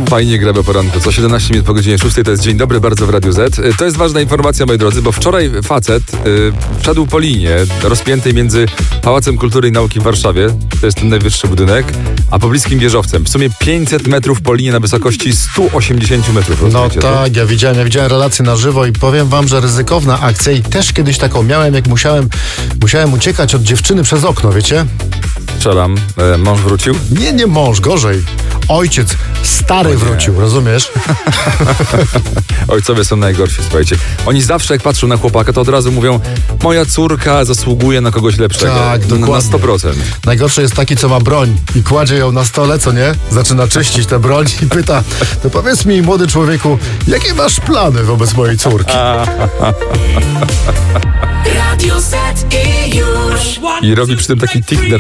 Fajnie gramy o poranku. Co 17 minut po godzinie 6 to jest Dzień Dobry bardzo w Radiu Z. To jest ważna informacja, moi drodzy, bo wczoraj facet wszedł po linie rozpiętej między Pałacem Kultury i Nauki w Warszawie, to jest ten najwyższy budynek, a pobliskim wieżowcem. W sumie 500 metrów po linie na wysokości 180 metrów. No tak, ja widziałem relacje na żywo i powiem wam, że ryzykowna akcja i też kiedyś taką miałem, jak musiałem uciekać od dziewczyny przez okno, wiecie? Strzelam. Mąż wrócił? Nie mąż, gorzej. Ojciec stary wrócił, rozumiesz? Ojcowie są najgorsi, słuchajcie. Oni zawsze jak patrzą na chłopaka, to od razu mówią: moja córka zasługuje na kogoś lepszego. Tak, dokładnie. Na 100%. Najgorszy jest taki, co ma broń i kładzie ją na stole, co nie? Zaczyna czyścić tę broń i pyta: to powiedz mi, młody człowieku, jakie masz plany wobec mojej córki? Radio Z i już. I robi przy tym taki tik